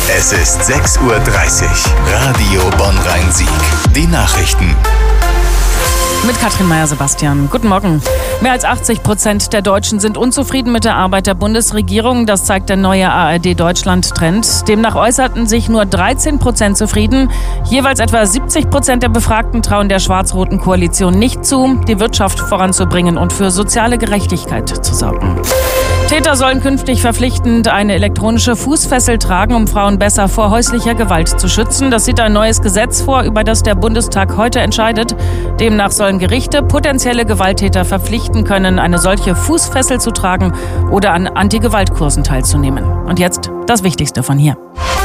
Es ist 6:30 Uhr. Radio Bonn-Rhein-Sieg. Die Nachrichten. Mit Katrin Meyer-Sebastian. Guten Morgen. Mehr als 80% der Deutschen sind unzufrieden mit der Arbeit der Bundesregierung. Das zeigt der neue ARD-Deutschland-Trend. Demnach äußerten sich nur 13% zufrieden. Jeweils etwa 70% der Befragten trauen der schwarz-roten Koalition nicht zu, die Wirtschaft voranzubringen und für soziale Gerechtigkeit zu sorgen. Täter sollen künftig verpflichtend eine elektronische Fußfessel tragen, um Frauen besser vor häuslicher Gewalt zu schützen. Das sieht ein neues Gesetz vor, über das der Bundestag heute entscheidet. Demnach sollen Gerichte potenzielle Gewalttäter verpflichten können, eine solche Fußfessel zu tragen oder an Anti-Gewalt-Kursen teilzunehmen. Und jetzt das Wichtigste von hier.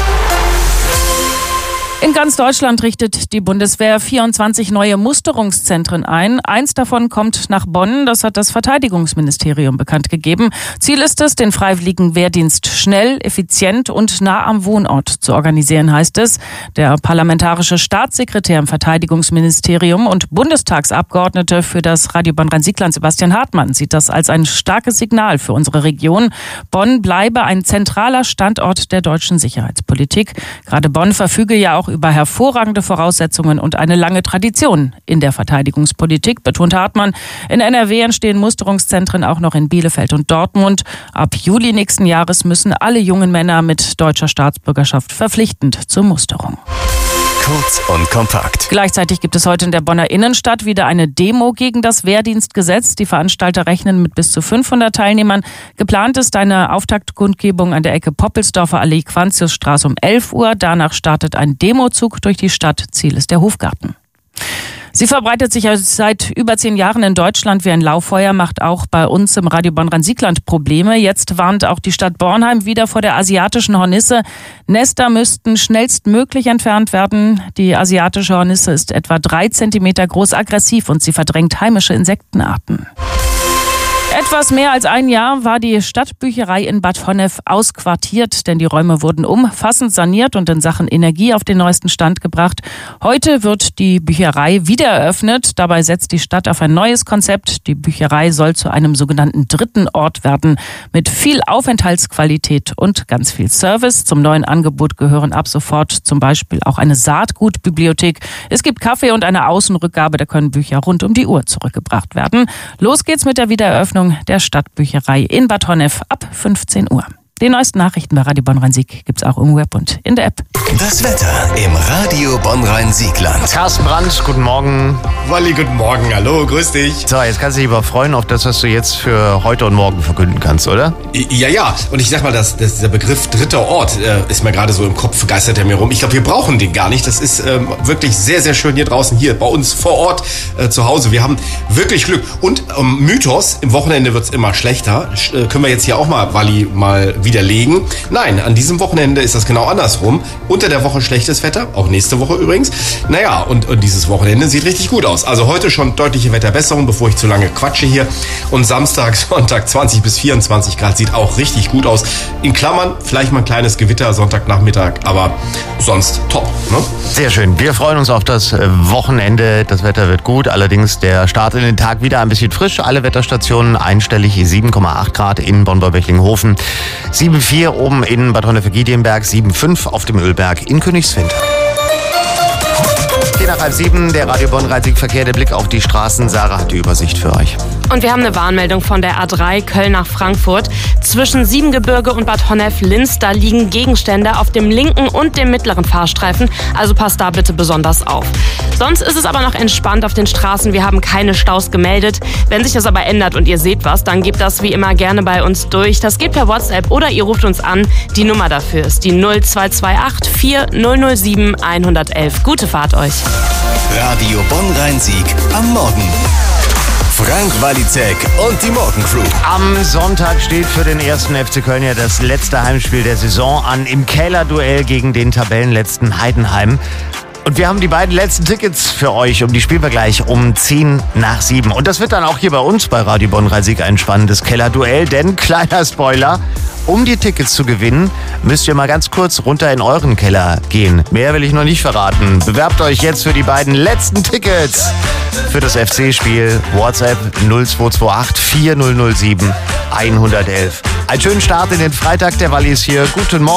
In ganz Deutschland richtet die Bundeswehr 24 neue Musterungszentren ein. Eins davon kommt nach Bonn. Das hat das Verteidigungsministerium bekannt gegeben. Ziel ist es, den freiwilligen Wehrdienst schnell, effizient und nah am Wohnort zu organisieren, heißt es. Der parlamentarische Staatssekretär im Verteidigungsministerium und Bundestagsabgeordnete für das Radio Bonn-Rhein-Sieg-Land Sebastian Hartmann sieht das als ein starkes Signal für unsere Region. Bonn bleibe ein zentraler Standort der deutschen Sicherheitspolitik. Gerade Bonn verfüge ja auch über hervorragende Voraussetzungen und eine lange Tradition in der Verteidigungspolitik, betont Hartmann. In NRW entstehen Musterungszentren auch noch in Bielefeld und Dortmund. Ab Juli nächsten Jahres müssen alle jungen Männer mit deutscher Staatsbürgerschaft verpflichtend zur Musterung. Kurz und kompakt. Gleichzeitig gibt es heute in der Bonner Innenstadt wieder eine Demo gegen das Wehrdienstgesetz. Die Veranstalter rechnen mit bis zu 500 Teilnehmern. Geplant ist eine Auftaktkundgebung an der Ecke Poppelsdorfer Allee-Quantiusstraße um 11 Uhr. Danach startet ein Demozug durch die Stadt. Ziel ist der Hofgarten. Sie verbreitet sich seit über 10 Jahren in Deutschland wie ein Lauffeuer, macht auch bei uns im Radio Bonn-Rhein-Sieg-Land Probleme. Jetzt warnt auch die Stadt Bornheim wieder vor der asiatischen Hornisse. Nester müssten schnellstmöglich entfernt werden. Die asiatische Hornisse ist etwa 3 Zentimeter groß, aggressiv und sie verdrängt heimische Insektenarten. Etwas mehr als ein Jahr war die Stadtbücherei in Bad Honnef ausquartiert, denn die Räume wurden umfassend saniert und in Sachen Energie auf den neuesten Stand gebracht. Heute wird die Bücherei wieder eröffnet. Dabei setzt die Stadt auf ein neues Konzept. Die Bücherei soll zu einem sogenannten dritten Ort werden, mit viel Aufenthaltsqualität und ganz viel Service. Zum neuen Angebot gehören ab sofort zum Beispiel auch eine Saatgutbibliothek. Es gibt Kaffee und eine Außenrückgabe, da können Bücher rund um die Uhr zurückgebracht werden. Los geht's mit der Wiedereröffnung der Stadtbücherei in Bad Honnef ab 15 Uhr. Die neuesten Nachrichten bei Radio Bonn-Rhein-Sieg gibt's auch im Web und in der App. Das Wetter im Radio Bonn-Rhein-Sieg-Land. Carsten Brandt, guten Morgen. Walli, guten Morgen. Hallo, grüß dich. So, jetzt kannst du dich aber freuen auf das, was du jetzt für heute und morgen verkünden kannst, oder? Ja. Und ich sag mal, dieser Begriff dritter Ort ist mir gerade so im Kopf, geistert er mir rum. Ich glaube, wir brauchen den gar nicht. Das ist wirklich sehr, sehr schön hier draußen, hier bei uns vor Ort zu Hause. Wir haben wirklich Glück. Und Mythos, im Wochenende wird's immer schlechter. Können wir jetzt hier auch mal, Walli, widerlegen. Nein, an diesem Wochenende ist das genau andersrum. Unter der Woche schlechtes Wetter, auch nächste Woche übrigens. Naja, und dieses Wochenende sieht richtig gut aus. Also heute schon deutliche Wetterbesserung, bevor ich zu lange quatsche hier. Und Samstag, Sonntag 20 bis 24 Grad sieht auch richtig gut aus. In Klammern vielleicht mal ein kleines Gewitter Sonntagnachmittag, aber sonst top. Ne? Sehr schön. Wir freuen uns auf das Wochenende. Das Wetter wird gut. Allerdings der Start in den Tag wieder ein bisschen frisch. Alle Wetterstationen einstellig 7,8 Grad in Bonn-Böcklinghofen. 7,4 oben in Bad Honnef-Giedienberg, 7,5 auf dem Ölberg in Königswinter. Nach 6:30 der Radio Bonn-Rhein-Sieg-Verkehr, der Blick auf die Straßen. Sarah hat die Übersicht für euch. Und wir haben eine Warnmeldung von der A3 Köln nach Frankfurt. Zwischen Siebengebirge und Bad Honnef-Linz, da liegen Gegenstände auf dem linken und dem mittleren Fahrstreifen. Also passt da bitte besonders auf. Sonst ist es aber noch entspannt auf den Straßen. Wir haben keine Staus gemeldet. Wenn sich das aber ändert und ihr seht was, dann gebt das wie immer gerne bei uns durch. Das geht per WhatsApp oder ihr ruft uns an. Die Nummer dafür ist die 0228 4007 111. Gute Fahrt euch. Radio Bonn-Rhein-Sieg am Morgen. Frank Walizek und die Morgencrew. Am Sonntag steht für den 1. FC Köln ja das letzte Heimspiel der Saison an im Kellerduell gegen den Tabellenletzten Heidenheim. Und wir haben die beiden letzten Tickets für euch, die spielen wir gleich um 6:10. Und das wird dann auch hier bei uns bei Radio Bonn-Rhein-Sieg ein spannendes Kellerduell, denn, kleiner Spoiler, um die Tickets zu gewinnen, müsst ihr mal ganz kurz runter in euren Keller gehen. Mehr will ich noch nicht verraten. Bewerbt euch jetzt für die beiden letzten Tickets für das FC-Spiel. WhatsApp 0228 4007 111. Einen schönen Start in den Freitag, der Walli ist hier. Guten Morgen.